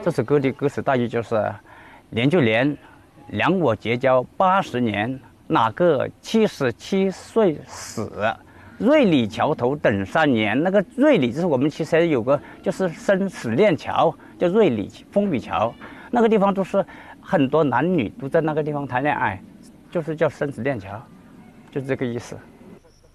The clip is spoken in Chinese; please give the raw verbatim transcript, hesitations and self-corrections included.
这首歌的歌词大意就是连就连，两我结交八十年，哪个七十七岁死？瑞里桥头等三年。那个瑞里就是我们其实有个就是生死链桥，叫瑞里风雨桥。那个地方都是很多男女都在那个地方谈恋爱，就是叫生死链桥，就是这个意思。